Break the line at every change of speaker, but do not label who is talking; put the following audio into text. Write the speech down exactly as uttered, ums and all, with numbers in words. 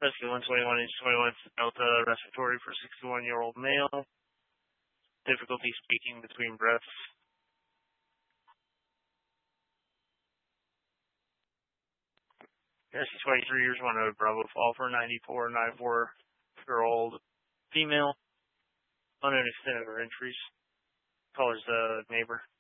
Rescue one twenty-one, inch twenty-one, Delta respiratory for sixty-one-year-old male. Difficulty speaking between breaths. Rescue twenty-three years, one oh Bravo Fall for ninety-four, ninety-four-year-old female. Unknown extent of her injuries. Caller's the neighbor.